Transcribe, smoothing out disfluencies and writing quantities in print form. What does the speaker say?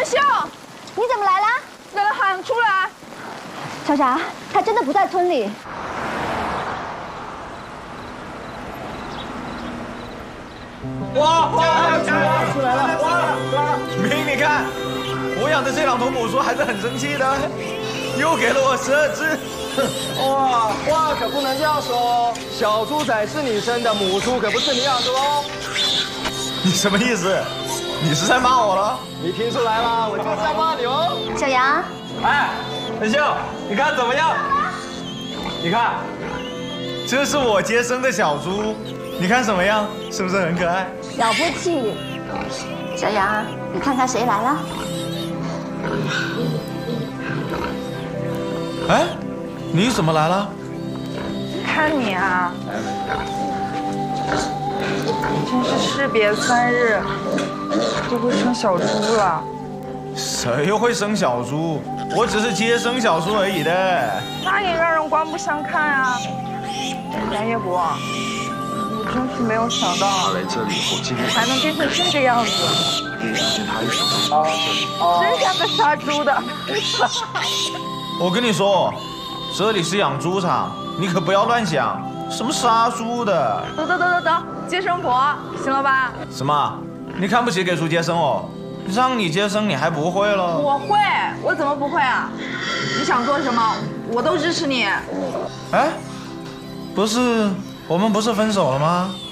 秀， 你怎么来了？ 让他喊出来。 小霞，他真的不在村里。 哇！出来了！哇！ 明，你看，我养的这2头母猪还是很争气的，又给了我12只。 哇，话可不能这样说哦，小猪仔是你生的，母猪可不是你养的哦。 你什么意思？你是在骂我了？ 你听出来了，我就是在骂你哦。 小杨， 哎，陈秀，你看怎么样？你看，这是我接生的小猪，你看怎么样？是不是很可爱？ 了不起。小杨，你看看谁来了？ 哎，你怎么来了？ 看你啊，真是士别3日，就会生小猪了。 谁会生小猪？我只是接生小猪而已的。 那也让人刮目相看啊！杨业伯，我真是没有想到， 来这里后，今天还能变成这个样子。 见他一想到真像个杀猪的。 我跟你说，这里是养猪场，你可不要乱想什么杀猪的。 得，接生婆，行了吧？ 什么？你看不起给猪接生哦？让你接生你还不会了？ 我会，我怎么不会啊？你想做什么，我都支持你。 哎，不是，我们不是分手了吗？